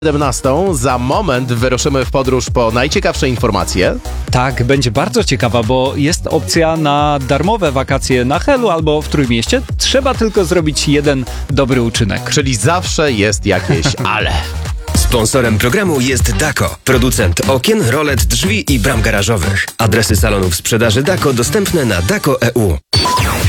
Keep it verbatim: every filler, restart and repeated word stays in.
siedemnastą. Za moment wyruszymy w podróż po najciekawsze informacje. Tak, będzie bardzo ciekawa, bo jest opcja na darmowe wakacje na Helu albo w Trójmieście. Trzeba tylko zrobić jeden dobry uczynek. Czyli zawsze jest jakieś ale. Sponsorem programu jest Dako, producent okien, rolet, drzwi i bram garażowych. Adresy salonów sprzedaży Dako dostępne na dako kropka e u.